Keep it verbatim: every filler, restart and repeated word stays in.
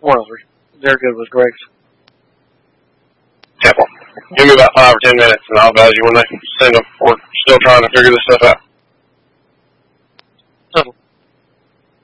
One of three. They're good with Greg's. Yeah, well, give me about five or ten minutes, and I'll advise you when they send them. We're still trying to figure this stuff out.